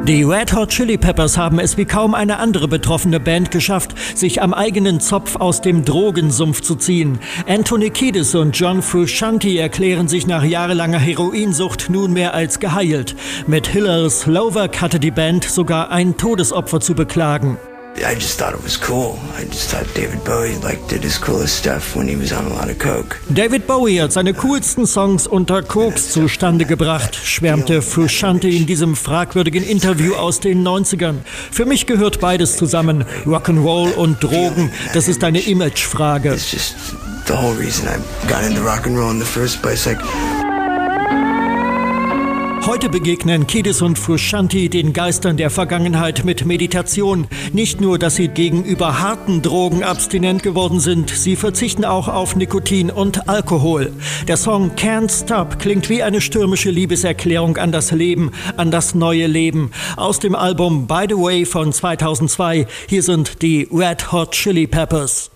Die Red Hot Chili Peppers haben es wie kaum eine andere betroffene Band geschafft, sich am eigenen Zopf aus dem Drogensumpf zu ziehen. Anthony Kiedis und John Frusciante erklären sich nach jahrelanger Heroinsucht nunmehr als geheilt. Mit Hiller's Loverk hatte die Band sogar ein Todesopfer zu beklagen. I just thought it was cool. I just thought David Bowie did his coolest stuff when he was on a lot of coke. David Bowie hat seine coolsten Songs unter Koks zustande gebracht, schwärmte Frusciante in diesem fragwürdigen Interview aus den 90ern. Für mich gehört beides zusammen, Rock'n'Roll und Drogen. Das ist eine Imagefrage. It's just the whole reason I got into Rock'n'Roll in the first place. Heute begegnen Kiedis und Frusciante den Geistern der Vergangenheit mit Meditation. Nicht nur, dass sie gegenüber harten Drogen abstinent geworden sind, sie verzichten auch auf Nikotin und Alkohol. Der Song Can't Stop klingt wie eine stürmische Liebeserklärung an das Leben, an das neue Leben. Aus dem Album By the Way von 2002, hier sind die Red Hot Chili Peppers.